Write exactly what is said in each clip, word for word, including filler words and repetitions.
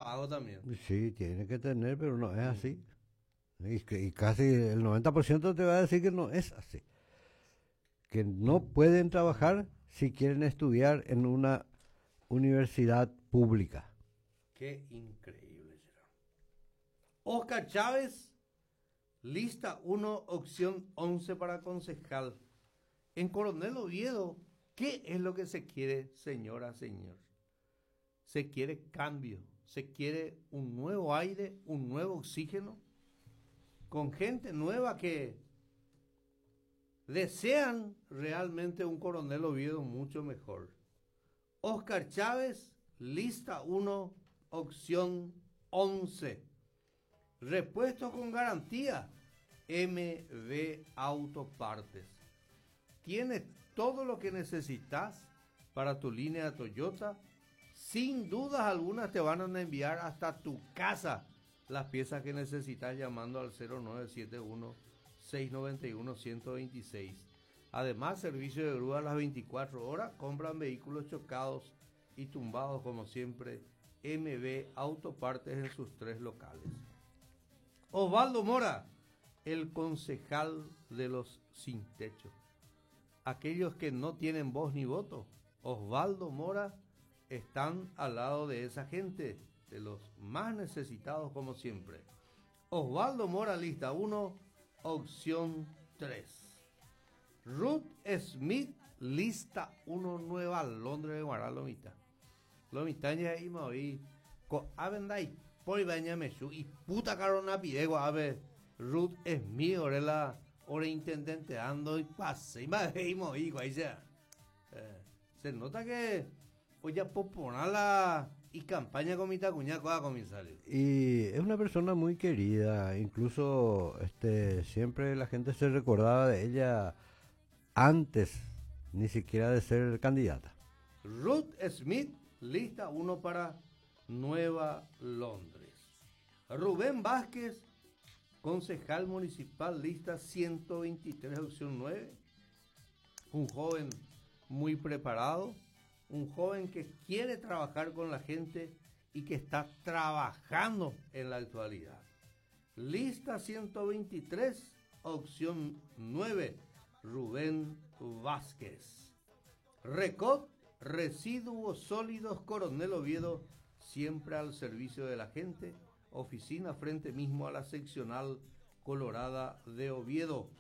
hago también. Sí, tiene que tener, pero no es así. Y, que- y casi el noventa por ciento te va a decir que no es así. Que no pueden trabajar si quieren estudiar en una universidad pública. Qué increíble, Gerardo. Oscar Chávez, lista uno, opción once para concejal. En Coronel Oviedo, ¿qué es lo que se quiere, señora, señor? Se quiere cambio, se quiere un nuevo aire, un nuevo oxígeno, con gente nueva que desean realmente un Coronel Oviedo mucho mejor. Oscar Chávez, lista uno, opción once. Repuesto con garantía, M V Autopartes. Tienes todo lo que necesitas para tu línea Toyota. Sin dudas algunas te van a enviar hasta tu casa las piezas que necesitas llamando al cero nueve siete uno, seis nueve uno, uno cero dos seis. Además, servicio de grúa a las veinticuatro horas. Compran vehículos chocados y tumbados como siempre. M V Autopartes en sus tres locales. Osvaldo Mora, el concejal de los sin techo. Aquellos que no tienen voz ni voto, Osvaldo Mora, están al lado de esa gente, de los más necesitados como siempre. Osvaldo Mora, lista uno, opción tres. Ruth Smith, lista uno, Nueva Londres de Guará, Lomita. Lomita ya íbamos a ir. Con Avendai, por Ibaña Mesú, y puta carona pidego, a ver, Ruth Smith, orela, ore intendente ando y pase, y más veimos, hijo, ahí sea. Eh, se nota que hoy ya popular la y campaña con mi tacuña con comisario. Y es una persona muy querida, incluso este siempre la gente se recordaba de ella antes ni siquiera de ser candidata. Ruth Smith, lista uno para Nueva Londres. Rubén Vázquez, concejal municipal, lista ciento veintitrés, opción nueve. Un joven muy preparado, un joven que quiere trabajar con la gente y que está trabajando en la actualidad. Lista ciento veintitrés, opción nueve, Rubén Vázquez. Recot, residuos sólidos, Coronel Oviedo, siempre al servicio de la gente. Oficina frente mismo a la seccional colorada de Oviedo.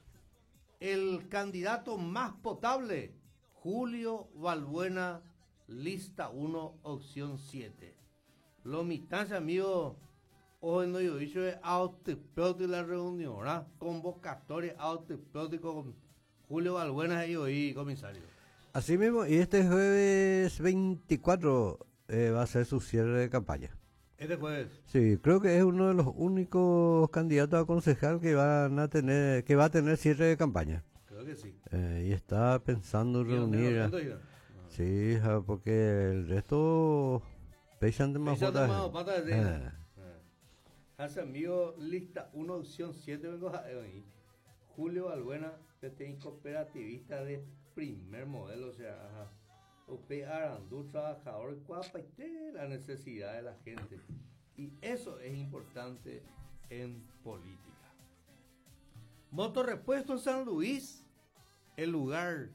El candidato más potable, Julio Balbuena, lista uno, opción siete. Lo mitad, amigo, hoy no yo dicho es autopéutico la reunión, ¿verdad? Convocatoria autopéutico con Julio Balbuena y hoy, comisario. Así mismo, y este jueves veinticuatro eh, va a ser su cierre de campaña. Este jueves. Sí, creo que es uno de los únicos candidatos a concejal que van a tener, que va a tener cierre de campaña. Creo que sí. Eh, y está pensando reunir. A, sí, ja, porque el resto pesan de más patas. Eh. Hace amigo, lista uno, opción siete, vengo a eh, Julio Balbuena, este cooperativista de primer modelo, o sea, ajá. Usted Arandú, trabajador, cuapa, y la necesidad de la gente. Y eso es importante en política. Motorrepuesto San Luis, el lugar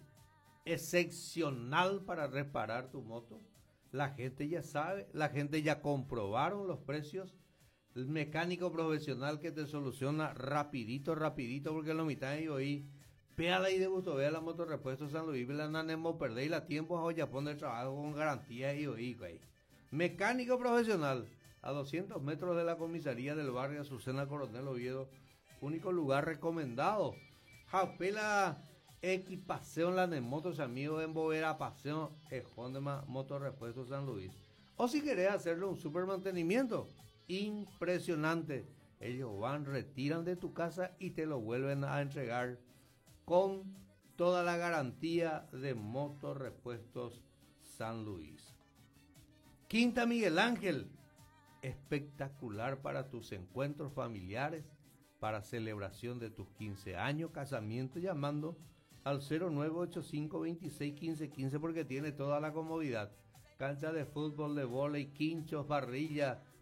excepcional para reparar tu moto. La gente ya sabe, la gente ya comprobaron los precios. El mecánico profesional que te soluciona rapidito, rapidito, porque lo mitad de hoy. Péala y de gusto, vea la Motorrepuesto San Luis, la nanemo perder la tiempo a ya poner trabajo con garantía y oí, güey. Mecánico profesional, a doscientos metros de la comisaría del barrio Azucena Coronel Oviedo, único lugar recomendado. Jaupela equipaseo en la Nemotos, amigos, en Bovera, paseo, Ejondema, Motorrepuesto San Luis. O si querés hacerle un super mantenimiento, impresionante. Ellos van, retiran de tu casa y te lo vuelven a entregar con toda la garantía de Motorrepuestos San Luis. Quinta Miguel Ángel, espectacular para tus encuentros familiares, para celebración de tus quince años, casamiento, llamando al cero nueve ocho cinco, veintiséis, quince, quince porque tiene toda la comodidad. Cancha de fútbol, de vóley, quinchos, parrilla,